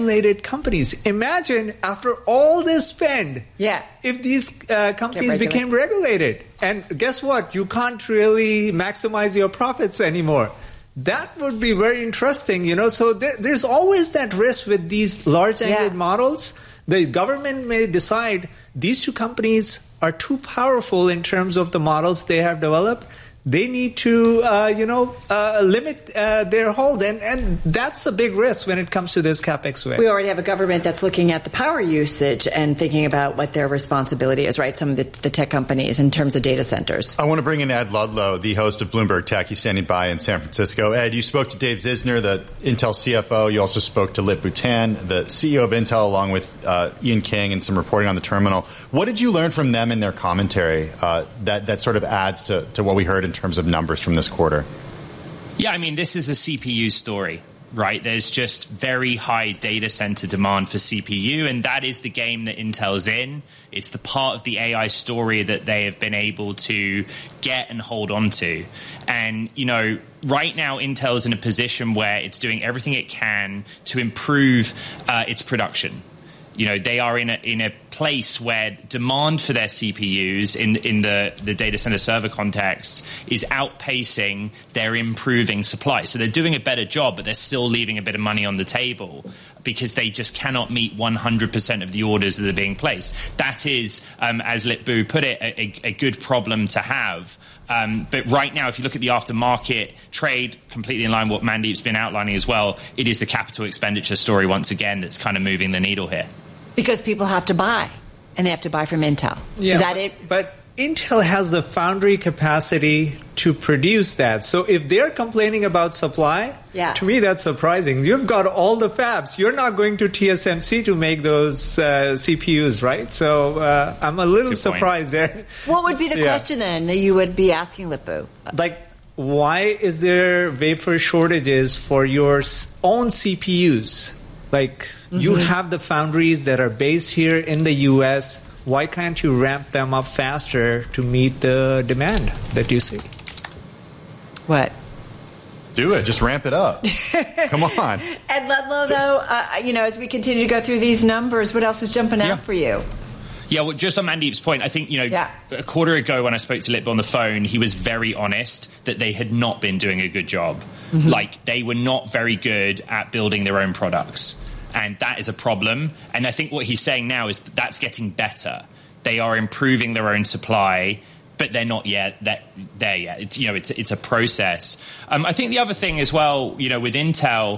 regulated companies. Imagine after all this spend, if these companies became regulated. And guess what? You can't really maximize your profits anymore. That would be very interesting, So there's always that risk with these large language models. The government may decide these two companies are too powerful in terms of the models they have developed. They need to, limit their hold. And that's a big risk when it comes to this CapEx wave. We already have a government that's looking at the power usage and thinking about what their responsibility is, right? Some of the tech companies in terms of data centers. I want to bring in Ed Ludlow, the host of Bloomberg Tech. He's standing by in San Francisco. Ed, you spoke to Dave Zizner, the Intel CFO. You also spoke to Lip-Bu Tan, the CEO of Intel, along with Ian King and some reporting on the terminal. What did you learn from them in their commentary that sort of adds to what we heard in terms of numbers from this quarter? Yeah, I mean, this is a CPU story, right? There's just very high data center demand for CPU, and that is the game that Intel's in. It's the part of the AI story that they have been able to get and hold on to. And, right now Intel's in a position where it's doing everything it can to improve its production. They are in a place where demand for their CPUs in the data center server context is outpacing their improving supply. So they're doing a better job, but they're still leaving a bit of money on the table because they just cannot meet 100% of the orders that are being placed. That is, as Lip-Bu put it, a good problem to have. But right now, if you look at the aftermarket trade, completely in line with what Mandeep's been outlining as well, it is the capital expenditure story once again that's kind of moving the needle here. Because people have to buy, and they have to buy from Intel. Yeah, is that it? But Intel has the foundry capacity to produce that. So if they're complaining about supply, to me that's surprising. You've got all the fabs. You're not going to TSMC to make those CPUs, right? So I'm a little surprised there. What would be the question then that you would be asking Lip-Bu? Why is there wafer shortages for your own CPUs? You have the foundries that are based here in the U.S. Why can't you ramp them up faster to meet the demand that you see? What? Do it. Just ramp it up. Come on. Ed Ludlow, though, as we continue to go through these numbers, what else is jumping out for you? Yeah, well, just on Mandeep's point, I think, a quarter ago when I spoke to Lip-Bu on the phone, he was very honest that they had not been doing a good job. They were not very good at building their own products. And that is a problem. And I think what he's saying now is that's getting better. They are improving their own supply, but they're not yet there yet. It's a process. I think the other thing as well, with Intel,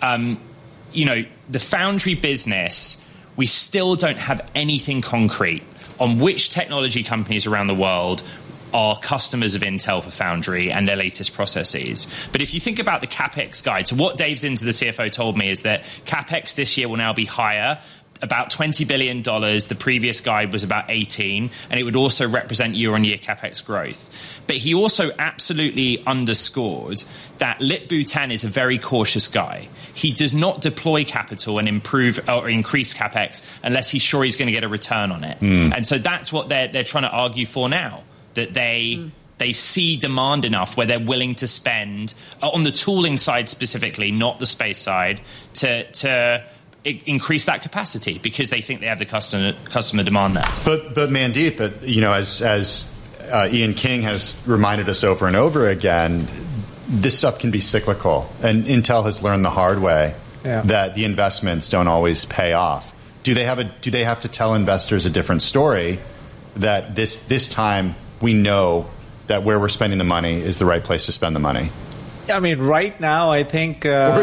the foundry business, we still don't have anything concrete on which technology companies around the world are customers of Intel for foundry and their latest processes. But if you think about the CapEx guide, so what Dave Zinsner, the CFO, told me is that CapEx this year will now be higher, about $20 billion. The previous guide was about 18, and it would also represent year-on-year CapEx growth. But he also absolutely underscored that Lip-Bu Tan is a very cautious guy. He does not deploy capital and improve or increase CapEx unless he's sure he's going to get a return on it. And so that's what they're trying to argue for now. That they see demand enough where they're willing to spend on the tooling side specifically, not the space side, to increase that capacity because they think they have the customer demand there. But Mandeep, as Ian King has reminded us over and over again, this stuff can be cyclical, and Intel has learned the hard way that the investments don't always pay off. Do they have to tell investors a different story that this time we know that where we're spending the money is the right place to spend the money? I mean, right now, I think...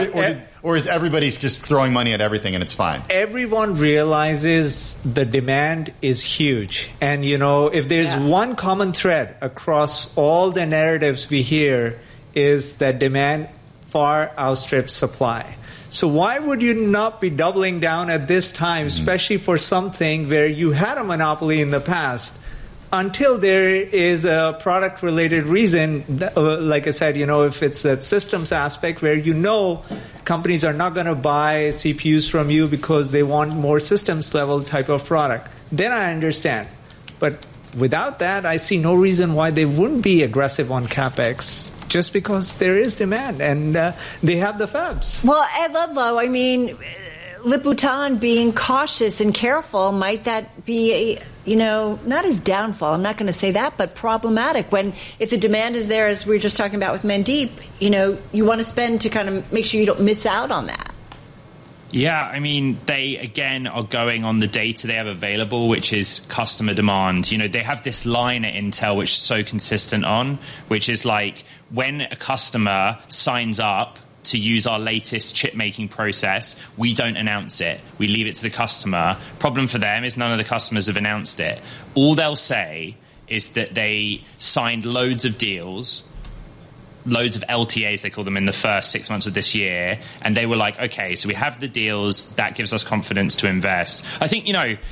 Or is everybody just throwing money at everything and it's fine? Everyone realizes the demand is huge. And, if there's one common thread across all the narratives we hear is that demand far outstrips supply. So why would you not be doubling down at this time, especially for something where you had a monopoly in the past, until there is a product-related reason, like I said, if it's that systems aspect where companies are not going to buy CPUs from you because they want more systems-level type of product, then I understand. But without that, I see no reason why they wouldn't be aggressive on CapEx, just because there is demand and they have the fabs. Well, Ed Ludlow, Lip-Bu-Tan being cautious and careful, might that be, not his downfall, I'm not going to say that, but problematic if the demand is there, as we were just talking about with Mandeep, you want to spend to kind of make sure you don't miss out on that. Yeah, I mean, they, again, are going on the data they have available, which is customer demand. They have this line at Intel, which is so consistent on, which is like when a customer signs up to use our latest chip-making process, we don't announce it. We leave it to the customer. Problem for them is none of the customers have announced it. All they'll say is that they signed loads of deals, loads of LTAs, they call them, in the first 6 months of this year. And they were like, okay, so we have the deals. That gives us confidence to invest. I think,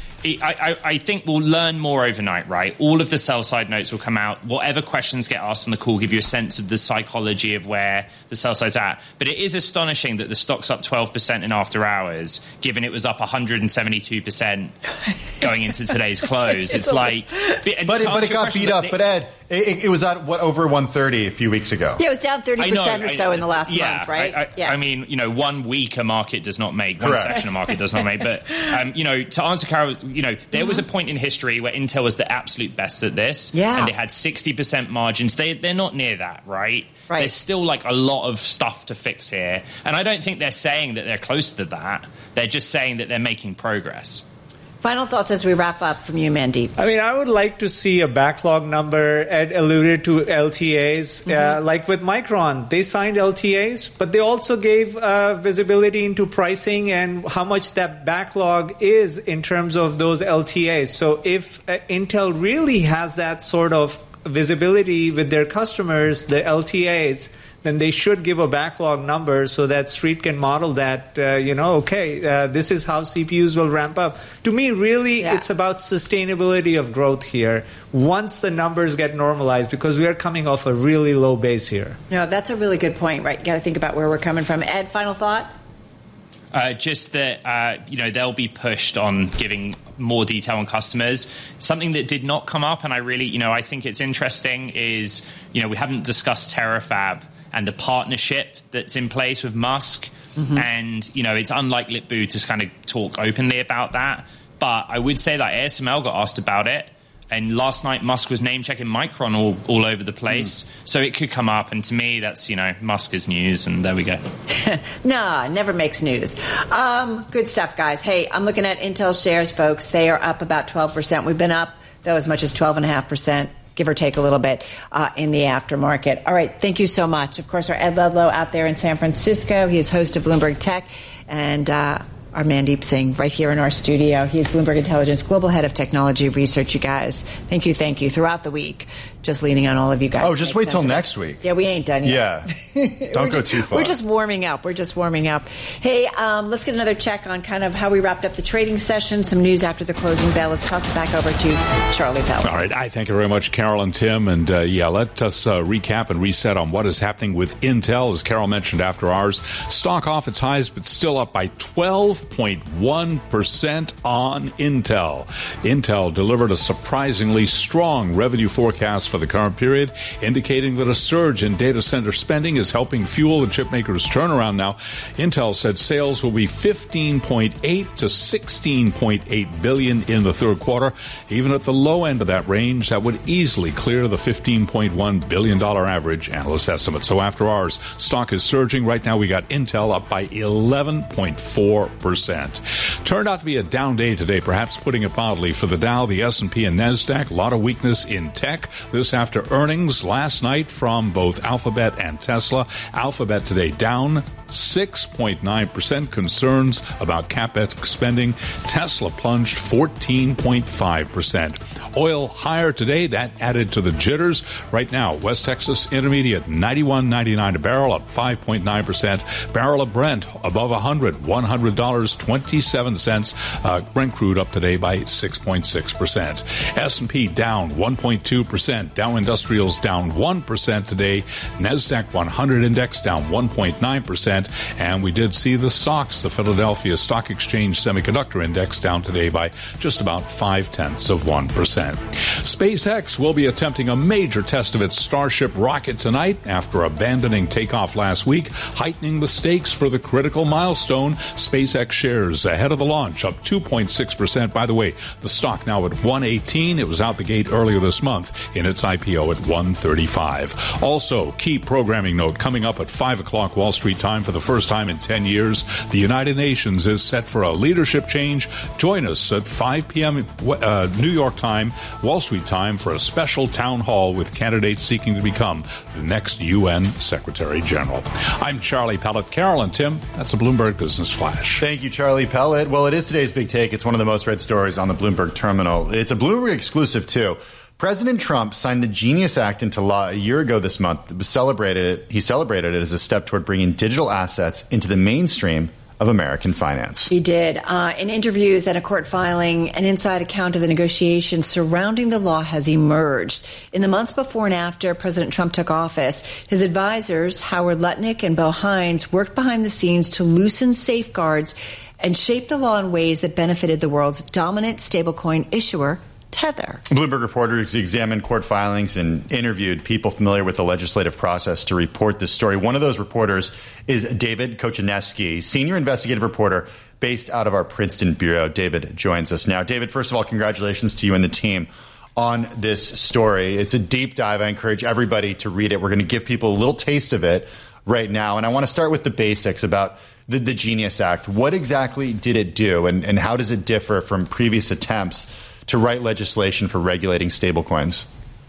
I think we'll learn more overnight, right? All of the sell-side notes will come out. Whatever questions get asked on the call give you a sense of the psychology of where the sell-side's at. But it is astonishing that the stock's up 12% in after hours, given it was up 172% going into today's close. It's like... But it got beat up. But Ed, it was at, over 130 a few weeks ago? Yeah, it was down 30% or so in the last month, right? I mean, 1 week a market does not make, one section a market does not make. But, to answer Carol... there was a point in history where Intel was the absolute best at this. Yeah. And they had 60% margins. They're not near that, right? There's still like a lot of stuff to fix here. And I don't think they're saying that they're close to that. They're just saying that they're making progress. Final thoughts as we wrap up from you, Mandeep. I mean, I would like to see a backlog number. Ed alluded to LTAs. Like with Micron, they signed LTAs, but they also gave visibility into pricing and how much that backlog is in terms of those LTAs. So if Intel really has that sort of visibility with their customers, the LTAs, then they should give a backlog number so that Street can model that, this is how CPUs will ramp up. To me, really, it's about sustainability of growth here once the numbers get normalized, because we are coming off a really low base here. No, that's a really good point, right? You got to think about where we're coming from. Ed, final thought? Just that, they'll be pushed on giving more detail on customers. Something that did not come up, and I really, I think it's interesting, is, we haven't discussed Terafab and the partnership that's in place with Musk. And, it's unlike Lip-Bu to kind of talk openly about that. But I would say that ASML got asked about it. And last night, Musk was name-checking Micron all over the place. So it could come up. And to me, that's, Musk is news. And there we go. Nah, never makes news. Good stuff, guys. Hey, I'm looking at Intel shares, folks. They are up about 12%. We've been up, though, as much as 12.5%. Give or take a little bit in the aftermarket. All right, thank you so much. Of course, our Ed Ludlow out there in San Francisco. He is host of Bloomberg Tech. And our Mandeep Singh right here in our studio. He is Bloomberg Intelligence Global Head of Technology Research. You guys, thank you throughout the week. Just leaning on all of you guys. Oh, just wait till next week. Yeah, we ain't done yet. Yeah. Don't go too far. We're just warming up. Hey, let's get another check on kind of how we wrapped up the trading session. Some news after the closing bell. Let's toss it back over to Charlie Pell. All right. I thank you very much, Carol and Tim. And let us recap and reset on what is happening with Intel. As Carol mentioned after hours, stock off its highs, but still up by 12.1% on Intel. Intel delivered a surprisingly strong revenue forecast for the current period, indicating that a surge in data center spending is helping fuel the chipmakers' turnaround now. Intel said sales will be $15.8 to $16.8 billion in the third quarter. Even at the low end of that range, that would easily clear the $15.1 billion average analyst estimate. So after hours, stock is surging. Right now we got Intel up by 11.4%. Turned out to be a down day today, perhaps putting it mildly, for the Dow, the S&P, and NASDAQ. A lot of weakness in tech. This after earnings last night from both Alphabet and Tesla. Alphabet today down 6.9%. Concerns about CapEx spending. Tesla plunged 14.5%. Oil higher today. That added to the jitters. Right now, West Texas Intermediate, $91.99 a barrel, up 5.9%. Barrel of Brent above $100, Brent crude up today by 6.6%. S&P down 1.2%. Dow Industrials down 1% today. NASDAQ 100 index down 1.9%. 1%. And we did see the stocks, the Philadelphia Stock Exchange Semiconductor Index, down today by just about 0.5%. SpaceX will be attempting a major test of its Starship rocket tonight after abandoning takeoff last week, heightening the stakes for the critical milestone. SpaceX shares ahead of the launch up 2.6%. By the way, the stock now at 118. It was out the gate earlier this month in its IPO at 135. Also, key programming note coming up at 5 o'clock Wall Street time for the first time in 10 years. The United Nations is set for a leadership change. Join us at 5 p.m. New York time, Wall Street time, for a special town hall with candidates seeking to become the next UN Secretary General. I'm Charlie Pellet. Carol and Tim, that's a Bloomberg Business Flash. Thank you, Charlie Pellet. Well, it is today's big take. It's one of the most read stories on the Bloomberg terminal. It's a Bloomberg exclusive, too. President Trump signed the Genius Act into law a year ago this month. He celebrated it as a step toward bringing digital assets into the mainstream of American finance. He did. In interviews and a court filing, an inside account of the negotiations surrounding the law has emerged. In the months before and after President Trump took office, his advisors, Howard Lutnick and Bo Hines, worked behind the scenes to loosen safeguards and shape the law in ways that benefited the world's dominant stablecoin issuer, Tether. Bloomberg reporters examined court filings and interviewed people familiar with the legislative process to report this story. One of those reporters is David Kochaneski, senior investigative reporter based out of our Princeton bureau. David joins us now. David, first of all, congratulations to you and the team on this story. It's a deep dive. I encourage everybody to read it. We're going to give people a little taste of it right now. And I want to start with the basics about the Genius Act. What exactly did it do, and how does it differ from previous attempts to write legislation for regulating stablecoins?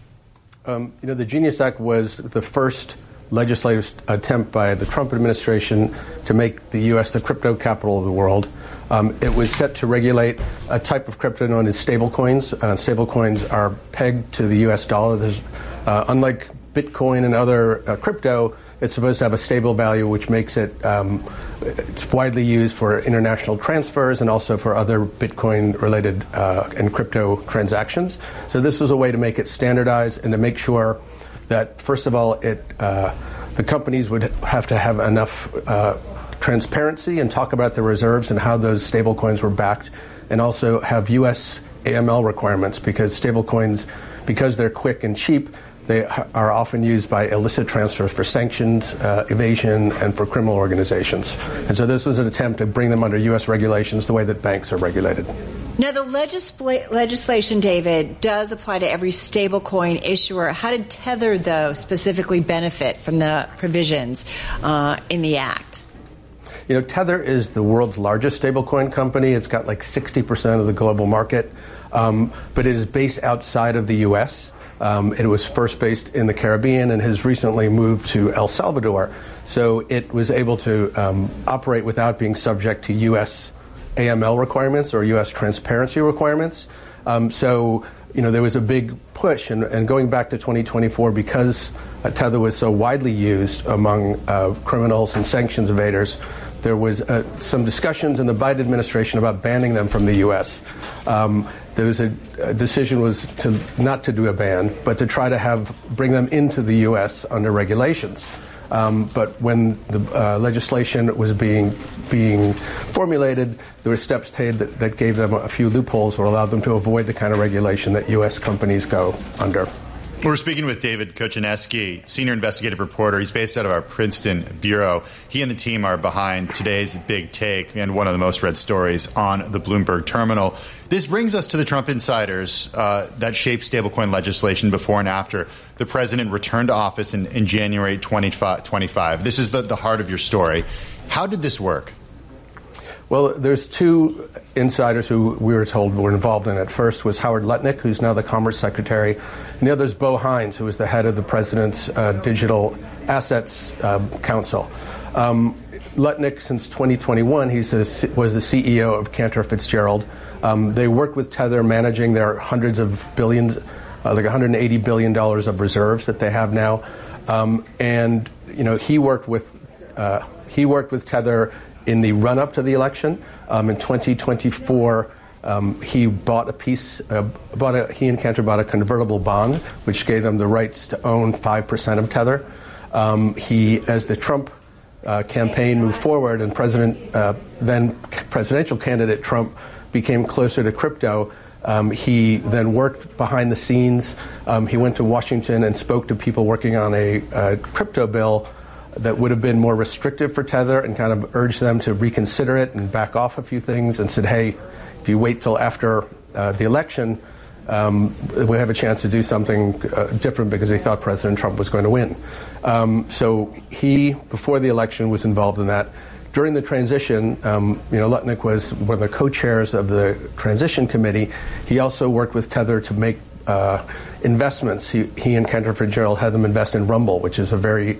The Genius Act was the first legislative attempt by the Trump administration to make the U.S. the crypto capital of the world. It was set to regulate a type of crypto known as stablecoins. Stablecoins are pegged to the U.S. dollar. Unlike Bitcoin and other crypto, it's supposed to have a stable value, which makes it it's widely used for international transfers and also for other Bitcoin-related and crypto transactions. So this was a way to make it standardized and to make sure that, first of all, the companies would have to have enough transparency and talk about the reserves and how those stablecoins were backed, and also have U.S. AML requirements, because stablecoins, because they're quick and cheap, they are often used by illicit transfers for sanctions, evasion, and for criminal organizations. And so this is an attempt to bring them under U.S. regulations the way that banks are regulated. Now, the legislation, David, does apply to every stablecoin issuer. How did Tether, though, specifically benefit from the provisions in the Act? Tether is the world's largest stablecoin company. It's got like 60% of the global market, but it is based outside of the U.S. It was first based in the Caribbean and has recently moved to El Salvador. So it was able to operate without being subject to U.S. AML requirements or U.S. transparency requirements. So there was a big push. And going back to 2024, because Tether was so widely used among criminals and sanctions evaders, there was some discussions in the Biden administration about banning them from the U.S. There was a decision was not to do a ban, but to try to bring them into the U.S. under regulations. But when the legislation was being formulated, there were steps taken that gave them a few loopholes or allowed them to avoid the kind of regulation that U.S. companies go under. We're speaking with David Kochaneski, senior investigative reporter. He's based out of our Princeton bureau. He and the team are behind today's big take and one of the most read stories on the Bloomberg terminal. This brings us to the Trump insiders that shaped stablecoin legislation before and after the president returned to office in January 2025. This is the heart of your story. How did this work? Well, there's two insiders who we were told were involved in it. First was Howard Lutnick, who's now the Commerce Secretary, and the other is Bo Hines, who was the head of the President's Digital Assets Council. Lutnick, since 2021, was the CEO of Cantor Fitzgerald. They worked with Tether, managing their hundreds of billions, like $180 billion of reserves that they have now. And he worked with Tether in the run-up to the election. In 2024, he bought he and Cantor bought a convertible bond, which gave them the rights to own 5% of Tether. As the Trump campaign moved forward and then presidential candidate Trump became closer to crypto, he then worked behind the scenes. He went to Washington and spoke to people working on a crypto bill that would have been more restrictive for Tether and kind of urged them to reconsider it and back off a few things and said, hey, if you wait till after the election, we have a chance to do something different, because he thought President Trump was going to win. So he, before the election, was involved in that. During the transition, Lutnick was one of the co-chairs of the transition committee. He also worked with Tether to make investments. He and Cantor Fitzgerald had them invest in Rumble, which is a very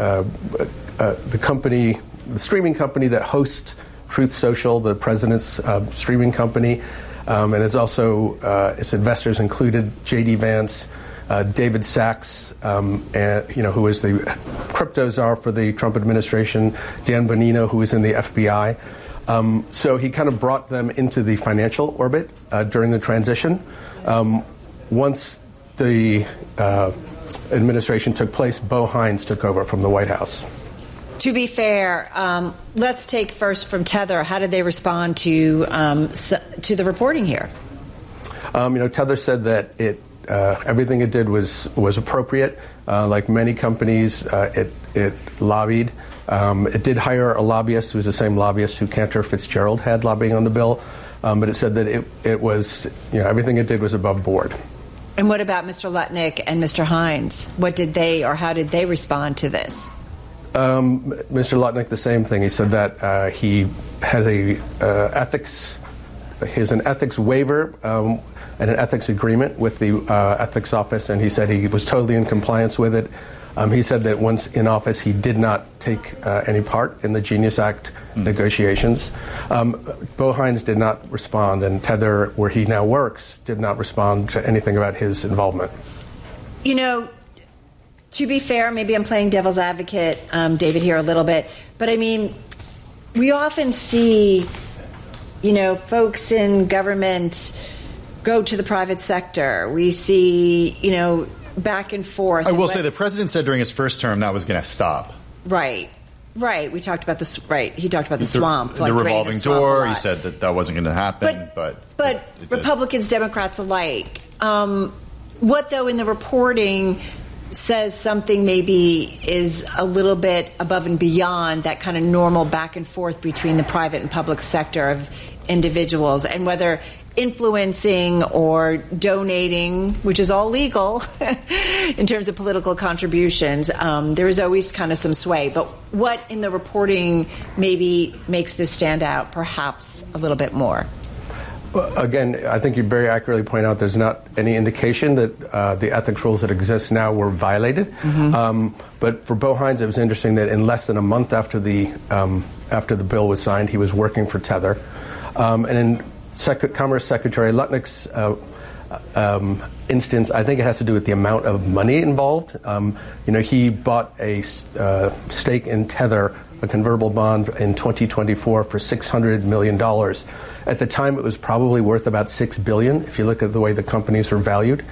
the streaming company that hosts Truth Social, the president's streaming company, and is also its investors included J.D. Vance, David Sachs, who is the crypto czar for the Trump administration, Dan Bonino, who is in the FBI. So he kind of brought them into the financial orbit during the transition. Once the administration took place, Bo Hines took over from the White House. To be fair, let's take first from Tether. How did they respond to the reporting here? Tether said that everything it did was appropriate. Like many companies, it lobbied. It did hire a lobbyist who was the same lobbyist who Cantor Fitzgerald had lobbying on the bill. But it said that it was, everything it did was above board. And what about Mr. Lutnick and Mr. Hines? What did they, or how did they respond to this? Mr. Lutnick, the same thing. He said that he has an ethics waiver and an ethics agreement with the ethics office, and he said he was totally in compliance with it. He said that once in office, he did not take any part in the Genius Act negotiations. Bo Hines did not respond, and Tether, where he now works, did not respond to anything about his involvement. To be fair, maybe I'm playing devil's advocate, David, here a little bit, but I mean, we often see, folks in government go to the private sector. We see, back and forth. I will say the president said during his first term that was going to stop. Right. We talked about this. Right. He talked about the swamp. The revolving door. He said that wasn't going to happen. But Republicans, Democrats alike. What, though, in the reporting says something maybe is a little bit above and beyond that kind of normal back and forth between the private and public sector of individuals, and whether influencing or donating, which is all legal in terms of political contributions, there is always kind of some sway. But what in the reporting maybe makes this stand out perhaps a little bit more? Well, again, I think you very accurately point out there's not any indication that the ethics rules that exist now were violated. Mm-hmm. But for Bo Hines, it was interesting that in less than a month after the bill was signed, he was working for Tether. And in Commerce Secretary Lutnick's instance, I think it has to do with the amount of money involved. He bought a stake in Tether, a convertible bond, in 2024 for $600 million. At the time, it was probably worth about $6 billion, if you look at the way the companies were valued.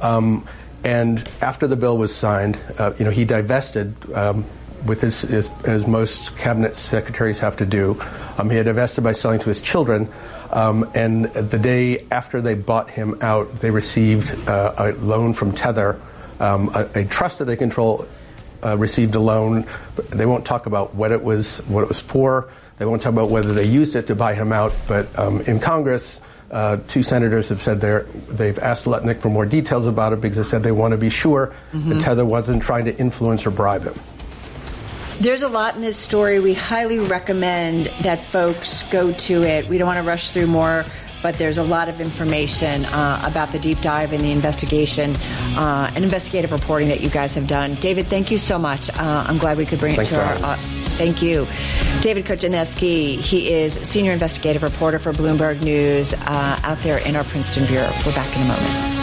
And after the bill was signed, he divested with as most cabinet secretaries have to do. He had divested by selling to his children. And the day after they bought him out, they received a loan from Tether. A trust that they control received a loan. They won't talk about what it was for. They won't talk about whether they used it to buy him out. But in Congress, two senators have said they've asked Lutnick for more details about it, because they said they want to be sure that Tether wasn't trying to influence or bribe him. There's a lot in this story. We highly recommend that folks go to it. We don't want to rush through more, but there's a lot of information about the deep dive in the investigation and investigative reporting that you guys have done. David, thank you so much. I'm glad we could bring it to our... Thank you. David Kuczynski, he is senior investigative reporter for Bloomberg News out there in our Princeton Bureau. We're back in a moment.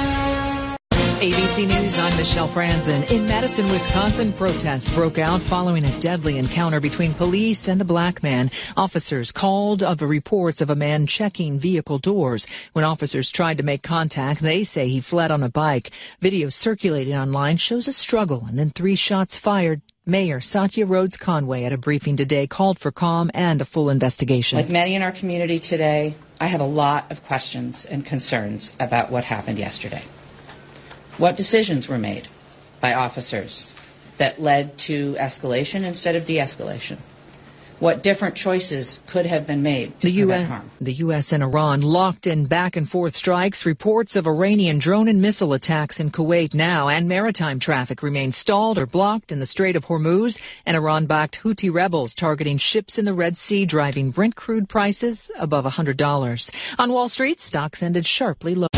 ABC News, I'm Michelle Franzen. In Madison, Wisconsin, protests broke out following a deadly encounter between police and a black man. Officers called of reports of a man checking vehicle doors. When officers tried to make contact, they say he fled on a bike. Video circulating online shows a struggle and then 3 shots fired. Mayor Satya Rhodes Conway at a briefing today called for calm and a full investigation. Like many in our community today, I have a lot of questions and concerns about what happened yesterday. What decisions were made by officers that led to escalation instead of de-escalation? What different choices could have been made to prevent harm? The U.S. and Iran locked in back-and-forth strikes. Reports of Iranian drone and missile attacks in Kuwait now, and maritime traffic remains stalled or blocked in the Strait of Hormuz, and Iran-backed Houthi rebels targeting ships in the Red Sea, driving Brent crude prices above $100. On Wall Street, stocks ended sharply low.